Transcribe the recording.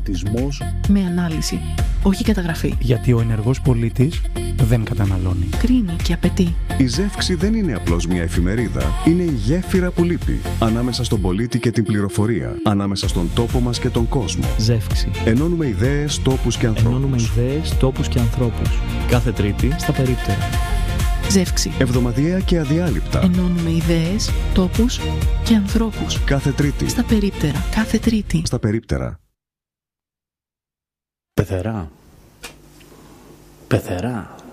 Πολιτισμός με ανάλυση, όχι καταγραφή. Γιατί ο ενεργός πολίτης δεν καταναλώνει. Κρίνει και απαιτεί. Η Ζεύξη δεν είναι απλώς μια εφημερίδα, είναι η γέφυρα που λείπει. Ανάμεσα στον πολίτη και την πληροφορία. Ανάμεσα στον τόπο μας και τον κόσμο. Ζεύξη. Ενώνουμε ιδέες, τόπους και ανθρώπους. Κάθε Τρίτη στα περίπτερα. Ζεύξη. Εβδομαδιαία και αδιάλειπτα. Ενώνουμε ιδέες, τόπους και ανθρώπους. Κάθε Τρίτη. Στα περίπτερα. Κάθε Τρίτη. Στα περίπτερα. Πεθερά. Πεθερά.